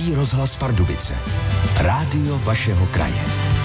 Český rozhlas Pardubice. Rádio vašeho kraje.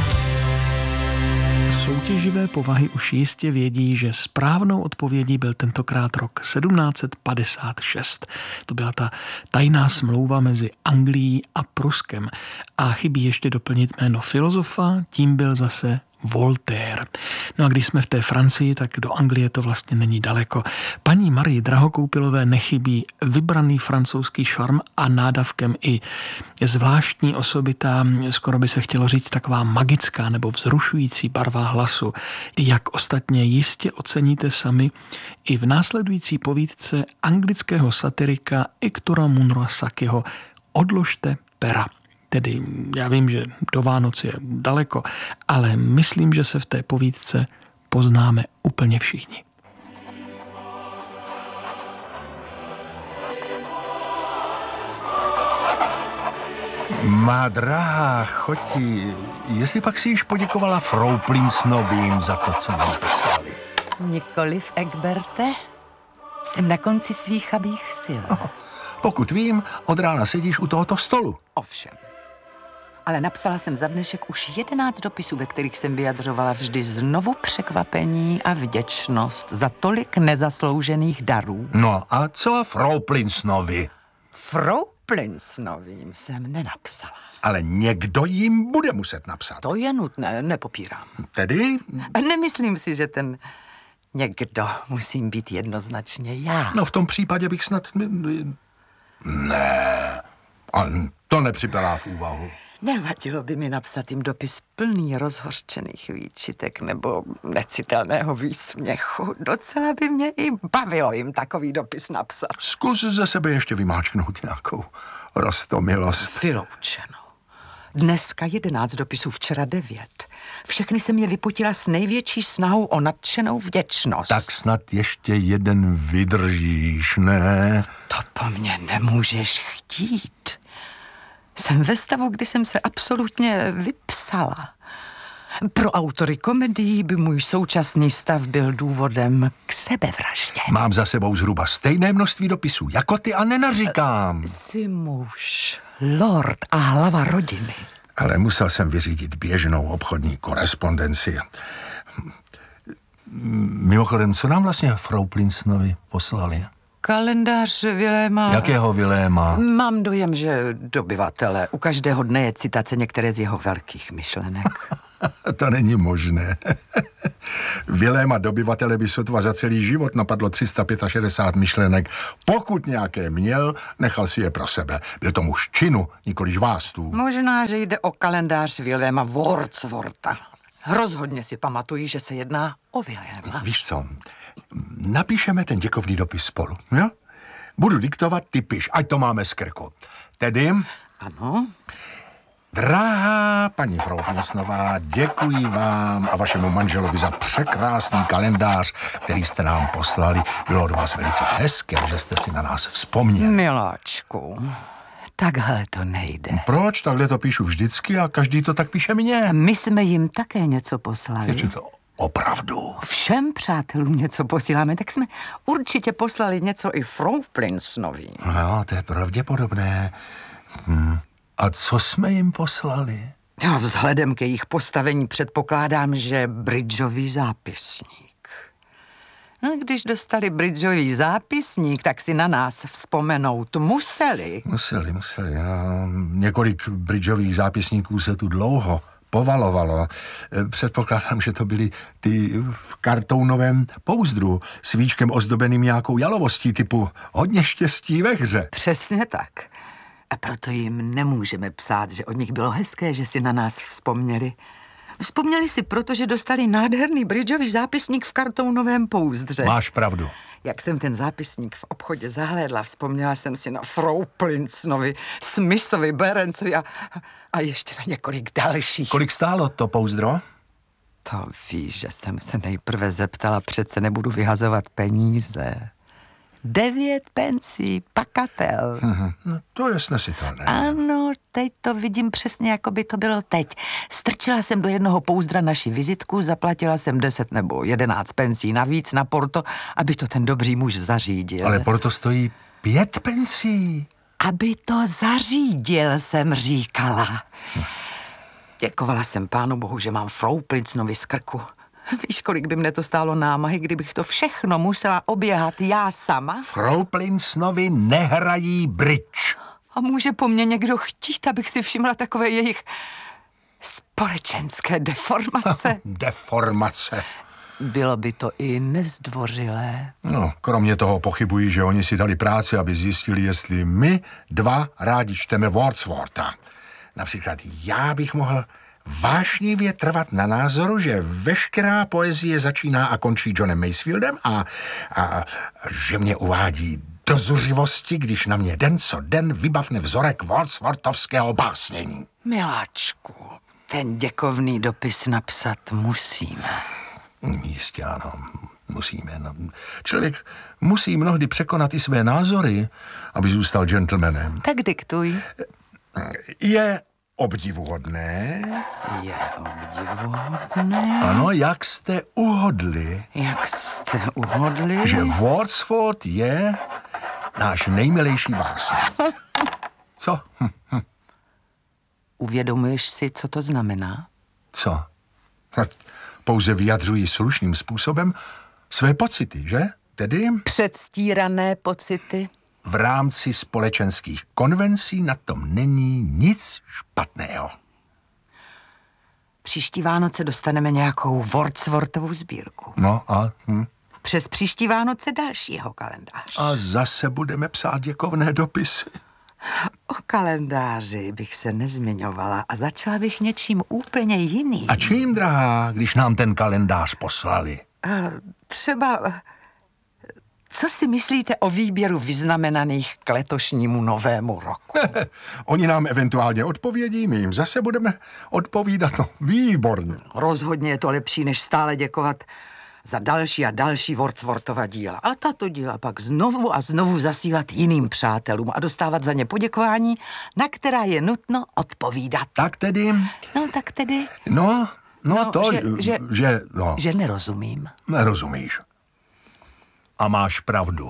Soutěživé povahy už jistě vědí, že správnou odpovědí byl tentokrát rok 1756. To byla ta tajná smlouva mezi Anglií a Pruskem. A chybí ještě doplnit jméno filozofa, tím byl zase Voltaire. No a když jsme v té Francii, tak do Anglie to vlastně není daleko. Paní Marii Drahokoupilové nechybí vybraný francouzský šarm a nádavkem i zvláštní osobitá, skoro by se chtělo říct taková magická nebo vzrušující barva hlasu. Jak ostatně jistě oceníte sami i v následující povídce anglického satirika Hectora Munroa Sackého Odložte pera. Tedy já vím, že do Vánoc je daleko, ale myslím, že se v té povídce poznáme úplně všichni. Má drahá Choti, jestli pak si již poděkovala Frau Plinsnovým za to, co nám poslali. Nikoliv, Egberte. Jsem na konci svých chabých sil. Pokud vím, od rána sedíš u tohoto stolu. Ovšem. Ale napsala jsem za dnešek už 11 dopisů, ve kterých jsem vyjadřovala vždy znovu překvapení a vděčnost za tolik nezasloužených darů. No a co Frau Plinsnovi? Frau Plinsnovým jsem nenapsala. Ale někdo jim bude muset napsat. To je nutné, nepopírám. Tedy? Nemyslím si, že ten někdo musím být jednoznačně já. No v tom případě bych snad... Ne, ale to nepřipadá v úvahu. Nevadilo by mi napsat jim dopis plný rozhořčených výčitek nebo necitelného výsměchu. Docela by mě i bavilo jim takový dopis napsat. Zkus ze sebe ještě vymáčknout nějakou roztomilost. Vyloučeno. Dneska 11 dopisů, včera 9. Všechny jsem je vypotila s největší snahou o nadšenou vděčnost. Tak snad ještě jeden vydržíš, ne? To po mně nemůžeš chtít. Jsem ve stavu, kdy jsem se absolutně vypsala. Pro autory komedií by můj současný stav byl důvodem k sebevraždě. Mám za sebou zhruba stejné množství dopisů jako ty a nenaříkám. Jsi muž, lord a hlava rodiny. Ale musel jsem vyřídit běžnou obchodní korespondenci. Mimochodem, co nám vlastně Frau Plinsnovi poslali? Kalendář Viléma. Jakého Viléma? Mám dojem, že dobyvatele. U každého dne je citace některé z jeho velkých myšlenek. To není možné. Viléma dobyvatele by sotva za celý život napadlo 365 myšlenek. Pokud nějaké měl, nechal si je pro sebe. Byl to muž činu, nikoliž vástů. Možná, že jde o kalendář Viléma Wordsworta. Rozhodně si pamatuji, že se jedná o Viléma. Víš co, napíšeme ten děkovný dopis spolu, jo? Budu diktovat, ty piš, ať to máme z krku. Tedy... Ano? Drahá paní Frau Plinsnová, děkuji vám a vašemu manželovi za překrásný kalendář, který jste nám poslali. Bylo od vás velice hezké, že jste si na nás vzpomněli. Miláčku, takhle to nejde. Proč? Takhle to píšu vždycky a každý to tak píše mně. My jsme jim také něco poslali. Je to opravdu? Všem přátelům něco posíláme, tak jsme určitě poslali něco i Frau Plinsnovým. No, to je pravděpodobné. A co jsme jim poslali? Já vzhledem ke jejich postavení předpokládám, že bridžový zápisník. No, když dostali bridžový zápisník, tak si na nás vzpomenout museli. Museli. Několik bridžových zápisníků se tu dlouho povalovalo. Předpokládám, že to byly ty v kartounovém pouzdru s víčkem ozdobeným nějakou jalovostí typu hodně štěstí ve hře. Přesně tak. A proto jim nemůžeme psát, že od nich bylo hezké, že si na nás vzpomněli. Vzpomněli si, protože dostali nádherný bridžový zápisník v kartounovém pouzdře. Máš pravdu. Jak jsem ten zápisník v obchodě zahlédla, vzpomněla jsem si na Frau Plinsnovi, Smithovi, Berencovi a ještě na několik dalších. Kolik stálo to pouzdro? To víš, že jsem se nejprve zeptala, přece nebudu vyhazovat peníze. 9 pencí, pakatel. No, to je snesitelné. Ano, teď to vidím přesně, jako by to bylo teď. Strčila jsem do jednoho pouzdra naši vizitku, zaplatila jsem 10 nebo 11 pencí navíc na porto, aby to ten dobrý muž zařídil. Ale porto stojí 5 pencí. aby to zařídil, jsem říkala. Děkovala jsem Pánu Bohu, že mám Frau Prinznovi z krku. Víš, kolik by mne to stálo námahy, kdybych to všechno musela oběhat já sama? Frau Prinznovi nehrají bridge. A může po mně někdo chtít, abych si všimla takové jejich společenské deformace? Deformace. Bylo by to i nezdvořilé. No, kromě toho pochybuji, že oni si dali práci, aby zjistili, jestli my dva rádi čteme Wordswortha. Například já bych mohl vášnivě trvat na názoru, že veškerá poezie začíná a končí Johnem Masefieldem a že mě uvádí do zuřivosti, když na mě den co den vybavne vzorek Wordsworthovského básnění. Miláčku, ten děkovný dopis napsat musíme. Jistě ano, musíme. No. Člověk musí mnohdy překonat i své názory, aby zůstal gentlemanem. Tak diktuj. Je obdivuhodné. Je obdivuhodné. Ano, jak jste uhodli. Jak jste uhodli? Že Wordsworth je náš nejmilejší básník. Co? Uvědomuješ si, co to znamená? Co? Pouze vyjadřují slušným způsobem své pocity, že? Tedy Předstírané pocity. v rámci společenských konvencí na tom není nic špatného. Příští Vánoce dostaneme nějakou Wordsworthovu sbírku. No a? Přes příští Vánoce další jeho kalendář. A zase budeme psát děkovné dopisy. O kalendáři bych se nezmiňovala a začala bych něčím úplně jiným. A čím, drahá, když nám ten kalendář poslali? Třeba, co si myslíte o výběru vyznamenaných k letošnímu novému roku? Oni nám eventuálně odpovědí, my jim zase budeme odpovídat. No, výborně. Rozhodně je to lepší, než stále děkovat za další a další Wordsworthova díla. A tato díla pak znovu a znovu zasílat jiným přátelům a dostávat za ně poděkování, na která je nutno odpovídat. Tak tedy? No, tak tedy... No, Že nerozumím. Nerozumíš. A máš pravdu.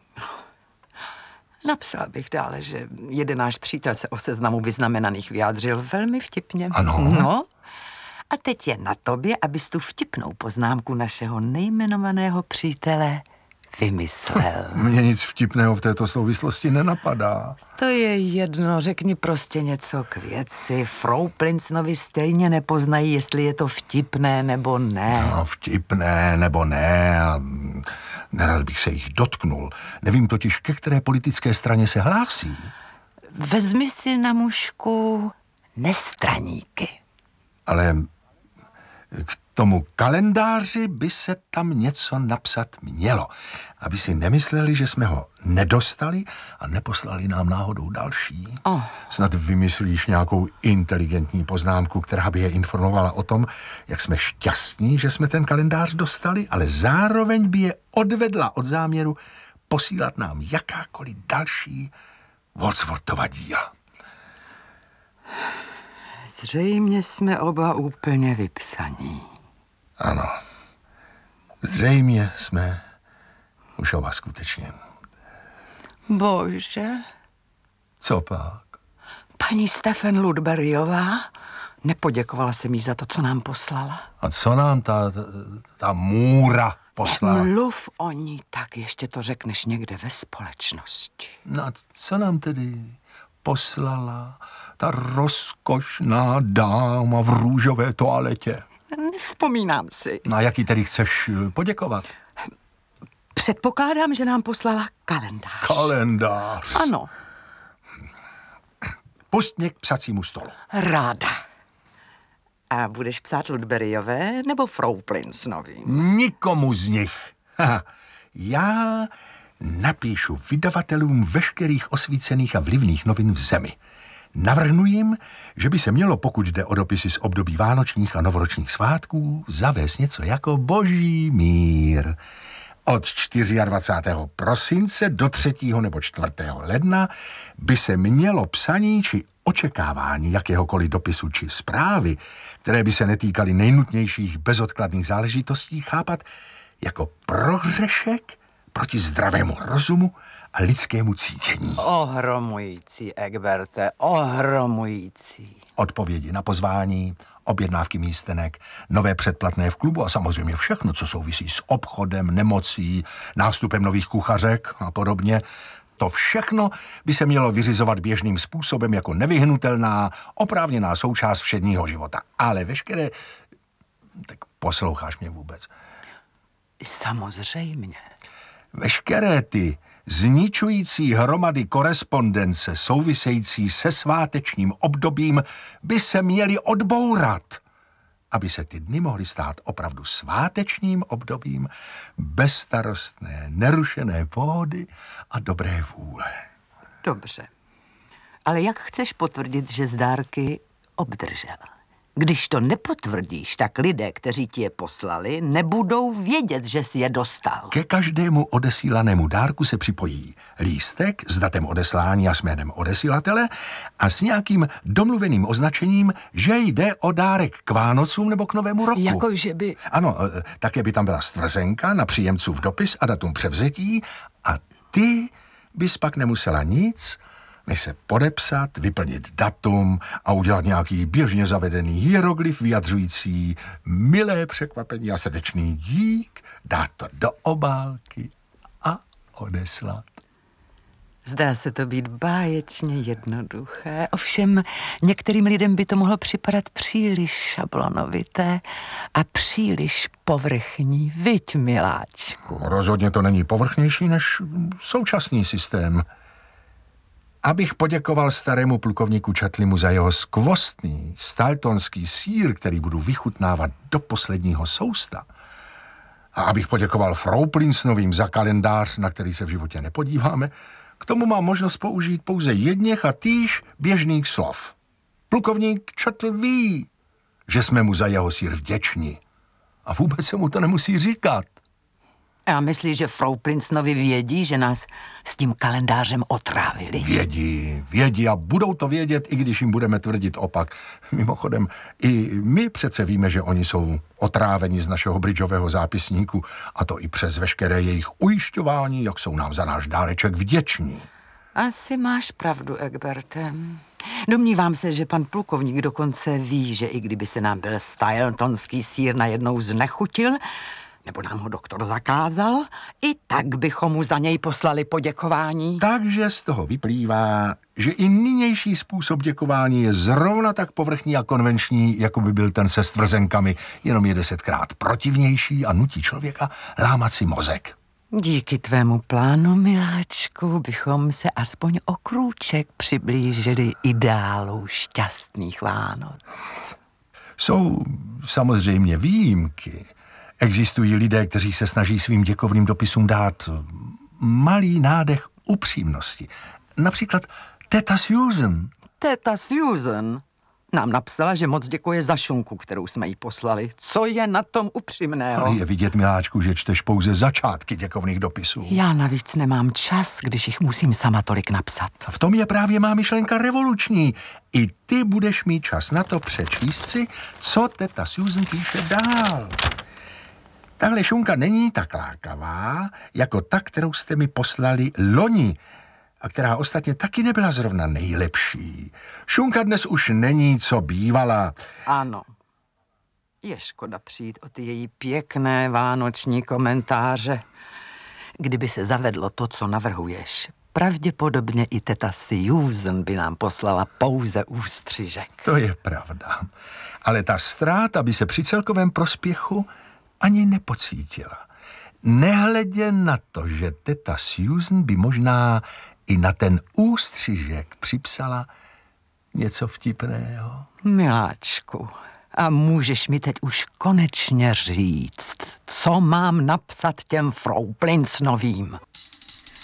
Napsal bych dále, že jeden náš přítel se o seznamu vyznamenaných vyjádřil velmi vtipně. Ano. No, a teď je na tobě, abys tu vtipnou poznámku našeho nejmenovaného přítele vymyslel. Mně nic vtipného v této souvislosti nenapadá. To je jedno, řekni prostě něco k věci. Frau Prinznovi stejně nepoznají, jestli je to vtipné nebo ne. No, vtipné nebo ne. Nerad bych se jich dotknul. Nevím totiž, ke které politické straně se hlásí. Vezmi si na mužku nestraníky. Ale k tomu kalendáři by se tam něco napsat mělo, aby si nemysleli, že jsme ho nedostali a neposlali nám náhodou další. Snad vymyslíš nějakou inteligentní poznámku, která by je informovala o tom, jak jsme šťastní, že jsme ten kalendář dostali, ale zároveň by je odvedla od záměru posílat nám jakákoliv další Wordsworthova díla. Zřejmě jsme oba úplně vypsaní. Ano. Zřejmě jsme už oba skutečně. Bože. Co pak? Paní Stephen Ludberryová, nepoděkovala jsem jí za to, co nám poslala. A co nám ta můra poslala? Mluv o ní, tak ještě to řekneš někde ve společnosti. No a co nám tedy poslala ta rozkošná dáma v růžové toaletě? Nevzpomínám si. Na jaký tedy chceš poděkovat? Předpokládám, že nám poslala kalendář. Kalendář. Ano. Pust mě k psacímu stolu. Ráda. A budeš psát Ludberryové nebo Frau Prinznovi? Nikomu z nich. Já napíšu vydavatelům veškerých osvícených a vlivných novin v zemi. Navrhnu jim, že by se mělo, pokud jde o dopisy z období vánočních a novoročních svátků, zavést něco jako boží mír. Od 24. prosince do 3. nebo 4. ledna by se mělo psaní či očekávání jakéhokoliv dopisu či zprávy, které by se netýkaly nejnutnějších bezodkladných záležitostí, chápat jako prohřešek proti zdravému rozumu a lidskému cítění. Ohromující, Egberte, ohromující. Odpovědi na pozvání, objednávky místenek, nové předplatné v klubu a samozřejmě všechno, co souvisí s obchodem, nemocí, nástupem nových kuchařek a podobně. To všechno by se mělo vyřizovat běžným způsobem jako nevyhnutelná, oprávněná součást všedního života. Ale veškeré... Tak posloucháš mě vůbec? Samozřejmě. Veškeré ty zničující hromady korespondence související se svátečním obdobím by se měly odbourat, aby se ty dny mohly stát opravdu svátečním obdobím bezstarostné, nerušené pohody a dobré vůle. Dobře. Ale jak chceš potvrdit, že dárky obdržel? Když to nepotvrdíš, tak lidé, kteří ti je poslali, nebudou vědět, že jsi je dostal. Ke každému odesílanému dárku se připojí lístek s datem odeslání a s jménem odesílatele a s nějakým domluveným označením, že jde o dárek k Vánocům nebo k Novému roku. Jakože by... Ano, také by tam byla stvrzenka na příjemcův dopis a datum převzetí a ty bys pak nemusela nic, než se podepsat, vyplnit datum a udělat nějaký běžně zavedený hieroglyf vyjadřující milé překvapení a srdečný dík, dát to do obálky a odeslat. Zdá se to být báječně jednoduché, ovšem některým lidem by to mohlo připadat příliš šablonovité a příliš povrchní, viď, miláčku? Rozhodně to není povrchnější než současný systém. Abych poděkoval starému plukovníku Čatlimu za jeho skvostný staltonský sýr, který budu vychutnávat do posledního sousta, a abych poděkoval Frau Plinsnovým za kalendář, na který se v životě nepodíváme, k tomu mám možnost použít pouze jedněch a týž běžných slov. Plukovník Čatl ví, že jsme mu za jeho sýr vděční. A vůbec se mu to nemusí říkat. Já myslím, že Frau Plinsnovi vědí, že nás s tím kalendářem otrávili. Vědí a budou to vědět, i když jim budeme tvrdit opak. Mimochodem, i my přece víme, že oni jsou otráveni z našeho bridžového zápisníku, a to i přes veškeré jejich ujišťování, jak jsou nám za náš dáreček vděční. Asi máš pravdu, Egberte. Domnívám se, že pan plukovník dokonce ví, že i kdyby se nám byl staltonský sýr najednou znechutil, nebo nám ho doktor zakázal, i tak bychom mu za něj poslali poděkování. Takže z toho vyplývá, že i nynější způsob děkování je zrovna tak povrchní a konvenční, jako by byl ten se stvrzenkami, jenom je 10krát protivnější a nutí člověka lámat si mozek. Díky tvému plánu, miláčku, bychom se aspoň o krůček přiblížili ideálu šťastných Vánoc. Jsou samozřejmě výjimky. Existují lidé, kteří se snaží svým děkovným dopisům dát malý nádech upřímnosti. Například teta Susan. Teta Susan nám napsala, že moc děkuje za šunku, kterou jsme jí poslali. Co je na tom upřímného? Ale je vidět, miláčku, že čteš pouze začátky děkovných dopisů. Já navíc nemám čas, když jich musím sama tolik napsat. A v tom je právě má myšlenka revoluční. I ty budeš mít čas na to přečíst si, co teta Susan píše dál. Tahle šunka není tak lákavá, jako ta, kterou jste mi poslali loni, a která ostatně taky nebyla zrovna nejlepší. Šunka dnes už není, co bývala. Ano. Je škoda přijít o ty její pěkné vánoční komentáře. Kdyby se zavedlo to, co navrhuješ, pravděpodobně i teta Susan by nám poslala pouze ústřižek. To je pravda. Ale ta ztráta by se při celkovém prospěchu ani nepocítila. Nehledě na to, že teta Susan by možná i na ten ústřižek připsala něco vtipného. Miláčku, a můžeš mi teď už konečně říct, co mám napsat těm Frau Plinsnovým?